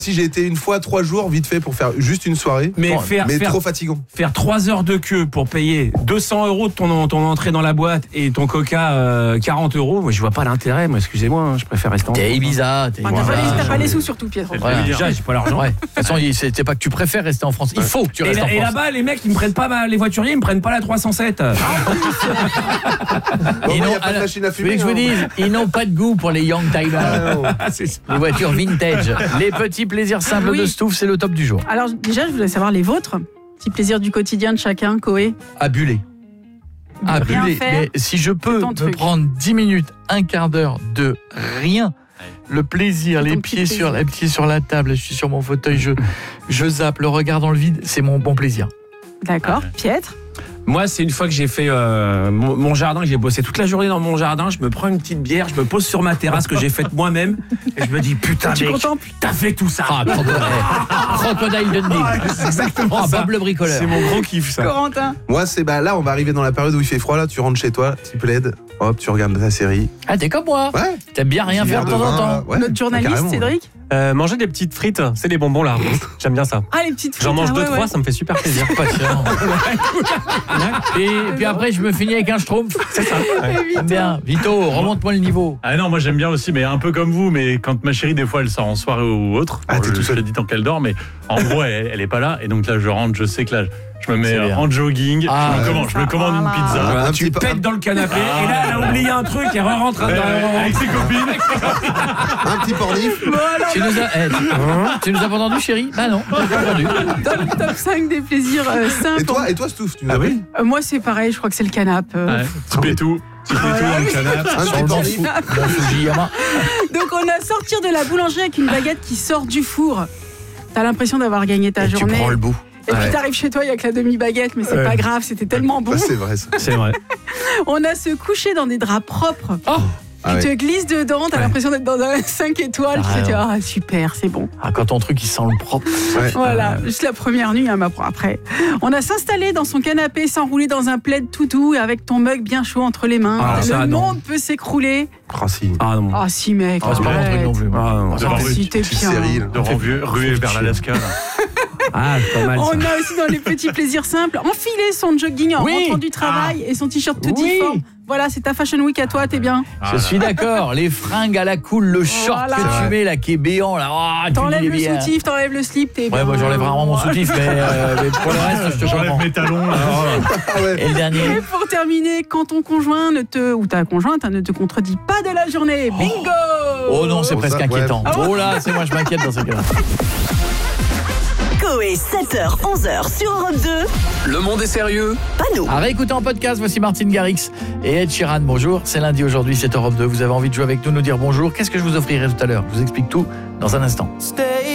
Si j'ai été une fois 3 jours vite fait pour faire juste une soirée, Mais trop fatigant. Faire 3 heures de queue pour payer 200 € de ton entrée dans la boîte et ton coca 40 €, moi je vois pas l'intérêt, moi excusez-moi, hein, je préfère rester en T'es Ibiza, T'as pas les sous surtout, Pietro. Voilà. Déjà, j'ai pas l'argent. Ouais. De toute façon, c'est pas que tu préfères rester en France, il faut que tu restes en France. Et là-bas, les mecs, ils me prennent pas les voituriers, ils me prennent pas la 307. Il n'y a pas de machine à fumer. Je vous dis, ils n'ont pas de goût pour les young timers. Les voitures vintage. Les petits plaisirs simples de Stouff, c'est le top du jour. Alors déjà, je voulais savoir les vôtres. Petit plaisir du quotidien de chacun, Koé. À buller. Mais si je peux me prendre 10 minutes, un quart d'heure de rien, le plaisir, les pieds sur la table, je suis sur mon fauteuil, je zappe, le regard dans le vide, c'est mon bon plaisir. D'accord. Piètre? Moi, c'est une fois que j'ai fait mon jardin, que j'ai bossé toute la journée dans mon jardin, je me prends une petite bière, je me pose sur ma terrasse que j'ai faite moi-même et je me dis putain mec, t'as fait tout ça. Crocodile Dundee. C'est exactement ça. Bob le bricoleur. C'est mon gros kiff ça. Corentin? Moi c'est là on va arriver dans la période où il fait froid là, tu rentres chez toi, tu plaides, hop, tu regardes ta série. Ah t'es comme moi. Ouais. T'aimes bien rien faire de temps en temps. Ouais, Notre journaliste, Cédric? Manger des petites frites, c'est des bonbons là. J'aime bien ça. Ah, les petites frites. J'en mange 2-3, ça me fait super plaisir. Et puis après, je me finis avec un schtroumpf. C'est ça. J'aime bien. Vito, remonte-moi le niveau. Ah non, moi j'aime bien aussi, mais un peu comme vous. Mais quand ma chérie, des fois, elle sort en soirée ou autre, je le dis tant qu'elle dort, mais en gros, elle est pas là. Et donc là, je rentre, je sais que là, je me mets en jogging, je me commande une pizza. Tu pètes dans le canapé et là, elle a oublié un truc et rentre avec ses copines. Un petit pornif. Tu nous as pas entendu, chérie? Bah non, pas entendu. Top 5 des plaisirs simples. Et toi, Stouff, tu nous as pris? Moi, c'est pareil, je crois que c'est le canapé. Tu paies tout. Tu fais tout dans le canapé. Un petit pornif. Donc, on a sortir de la boulangerie avec une baguette qui sort du four. T'as l'impression d'avoir gagné ta journée. Tu prends le bout. Et puis t'arrives chez toi, il n'y a que la demi-baguette, mais c'est pas grave, c'était tellement bon. C'est vrai ça. C'est vrai. On a se coucher dans des draps propres. Tu te glisses dedans, t'as l'impression d'être dans un 5 étoiles. Tu te dis, super, c'est bon. Quand ton truc il sent le propre. Voilà, juste la première nuit, après. On a s'installer dans son canapé, s'enrouler dans un plaid tout doux avec ton mug bien chaud entre les mains. Le monde peut s'écrouler. Ah si. Ah non. Ah si mec. C'est pas mon truc non plus. Si t'es bien. De ruer vers l'Alaska. Ah, pas mal. On a aussi dans les petits plaisirs simples, enfiler son jogging en rentrant du travail et son t-shirt tout difforme. Voilà, c'est ta fashion week à toi, t'es bien. Je suis d'accord, les fringues à la cool, le short que tu mets là qui est béant là. T'enlèves le soutif, t'enlèves le slip, t'es bien. Ouais, moi j'enlève vraiment mon soutif, mais pour le reste, je te j'enlève mes talons là. Et le dernier. Et pour terminer, quand ton conjoint ou ta conjointe ne te contredit pas de la journée, bingo. Oh non, c'est presque inquiétant. Oh là, c'est moi je m'inquiète dans ces cas-là. Koé, 7h, 11h sur Europe 2. Le monde est sérieux? Pas nous. À réécouter en podcast, voici Martine Garrix et Ed Sheeran. Bonjour, c'est lundi aujourd'hui, c'est Europe 2. Vous avez envie de jouer avec nous, nous dire bonjour. Qu'est-ce que je vous offrirai tout à l'heure? Je vous explique tout dans un instant.